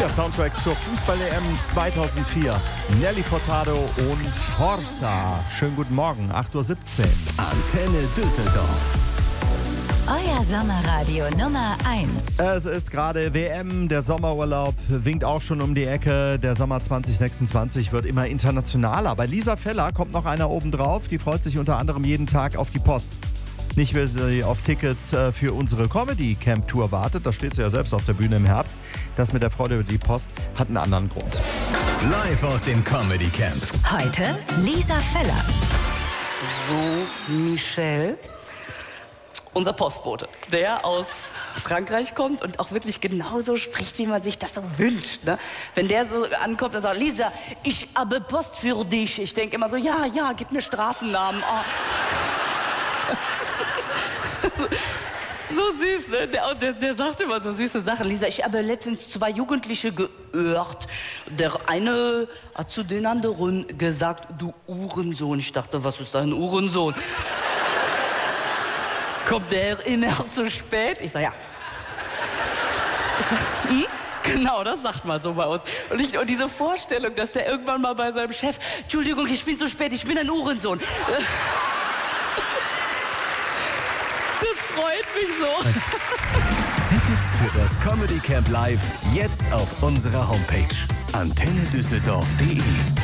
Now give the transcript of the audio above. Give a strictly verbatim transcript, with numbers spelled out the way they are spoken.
Der Soundtrack zur Fußball-E M zweitausendvier. Nelly Furtado und Forza. Schönen guten Morgen, acht Uhr siebzehn. Antenne Düsseldorf. Euer Sommerradio Nummer eins. Es ist gerade W M, der Sommerurlaub winkt auch schon um die Ecke. Der Sommer zwanzig sechsundzwanzig wird immer internationaler. Bei Lisa Feller kommt noch einer obendrauf, die freut sich unter anderem jeden Tag auf die Post. Nicht, weil sie auf Tickets für unsere Comedy-Camp-Tour wartet, da steht sie ja selbst auf der Bühne im Herbst. Das mit der Freude über die Post hat einen anderen Grund. Live aus dem Comedy Camp. Heute Lisa Feller. So, Michel, unser Postbote, der aus Frankreich kommt und auch wirklich genauso spricht, wie man sich das so wünscht. Ne? Wenn der so ankommt und sagt, Lisa, ich habe Post für dich. Ich denke immer so, ja, ja, gib mir Straßennamen. Oh. So süß, ne? Der, der, der sagt immer so süße Sachen. Lisa, ich habe letztens zwei Jugendliche gehört. Der eine hat zu den anderen gesagt, du Uhrensohn. Ich dachte, was ist dein Uhrensohn? Kommt der immer zu spät? Ich sag, ja. Ich sag, hm? Genau, das sagt man so bei uns. Und, ich, und diese Vorstellung, dass der irgendwann mal bei seinem Chef, Entschuldigung, ich bin zu spät, ich bin ein Uhrensohn. Das freut mich so. Tickets für das Comedy Camp Live jetzt auf unserer Homepage antenne düsseldorf punkt de.